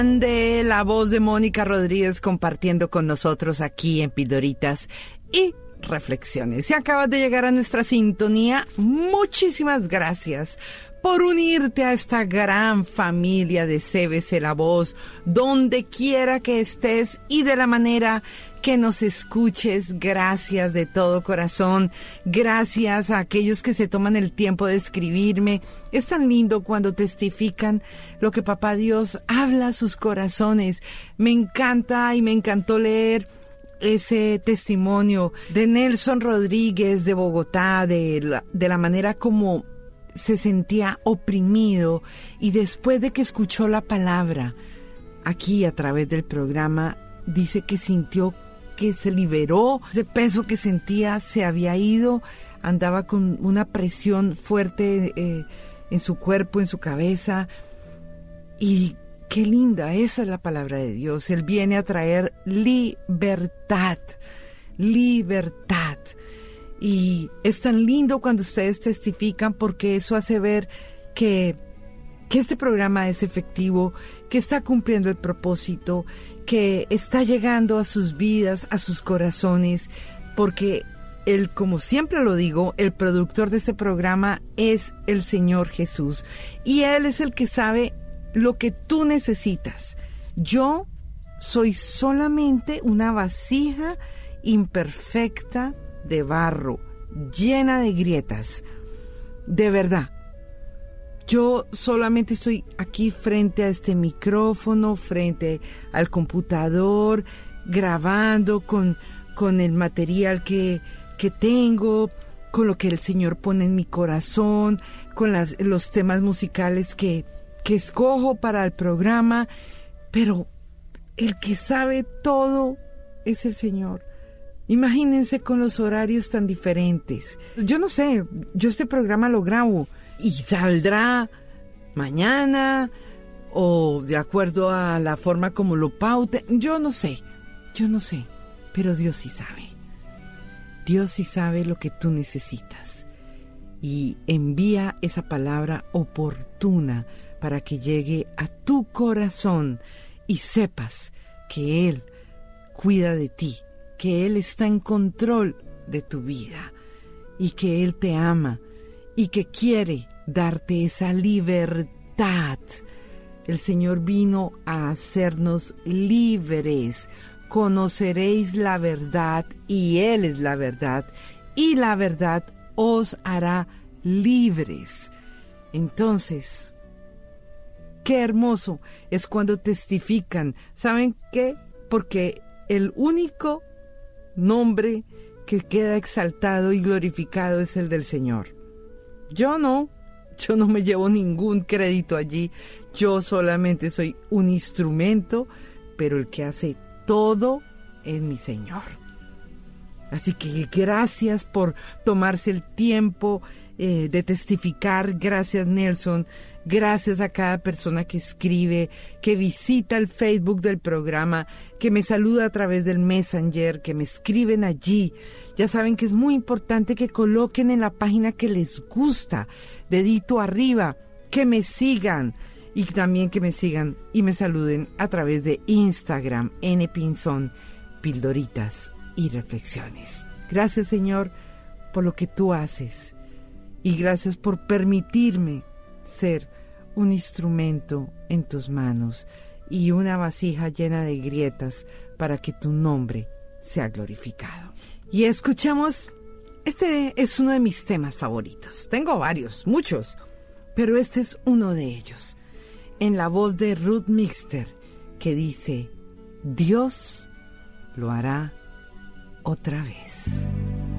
De la voz de Mónica Rodríguez compartiendo con nosotros aquí en Pildoritas y Reflexiones. Si acabas de llegar a nuestra sintonía, muchísimas gracias por unirte a esta gran familia de CBC La Voz, donde quiera que estés y de la manera que nos escuches. Gracias de todo corazón. Gracias a aquellos que se toman el tiempo de escribirme. Es tan lindo cuando testifican lo que Papá Dios habla a sus corazones. Me encanta y me encantó leer ese testimonio de Nelson Rodríguez de Bogotá, de la manera como se sentía oprimido, y después de que escuchó la palabra aquí a través del programa, dice que sintió que se liberó, ese peso que sentía se había ido, andaba con una presión fuerte en su cuerpo, en su cabeza, y qué linda, esa es la palabra de Dios. Él viene a traer libertad, libertad. Y es tan lindo cuando ustedes testifican, porque eso hace ver que este programa es efectivo, que está cumpliendo el propósito, que está llegando a sus vidas, a sus corazones, porque él, como siempre lo digo, el productor de este programa es el Señor Jesús, y Él es el que sabe lo que tú necesitas. Yo soy solamente una vasija imperfecta de barro, llena de grietas. De verdad, yo solamente estoy aquí frente a este micrófono, frente al computador, grabando con el material que tengo, con lo que el Señor pone en mi corazón, con los temas musicales que escojo para el programa, pero el que sabe todo es el Señor. Imagínense con los horarios tan diferentes. Yo no sé, yo este programa lo grabo y saldrá mañana o de acuerdo a la forma como lo paute. Yo no sé, pero Dios sí sabe. Dios sí sabe lo que tú necesitas y envía esa palabra oportuna para que llegue a tu corazón y sepas que Él cuida de ti, que Él está en control de tu vida y que Él te ama y que quiere darte esa libertad. El Señor vino a hacernos libres. Conoceréis la verdad y Él es la verdad, y la verdad os hará libres. Entonces, qué hermoso es cuando testifican. ¿Saben qué? Porque el único nombre que queda exaltado y glorificado es el del Señor. Yo no me llevo ningún crédito allí. Yo solamente soy un instrumento, pero el que hace todo es mi Señor. Así que gracias por tomarse el tiempo de testificar. Gracias, Nelson. Gracias a cada persona que escribe, que visita el Facebook del programa, que me saluda a través del Messenger, que me escriben allí. Ya saben que es muy importante que coloquen en la página que les gusta, dedito arriba, que me sigan y también que me sigan y me saluden a través de Instagram, Pinzón, Pildoritas y Reflexiones. Gracias, Señor, por lo que tú haces, y gracias por permitirme ser un instrumento en tus manos y una vasija llena de grietas para que tu nombre sea glorificado. Y escuchamos, este es uno de mis temas favoritos. Tengo varios, muchos, pero este es uno de ellos, en la voz de Ruth Mixter, que dice: Dios lo hará otra vez.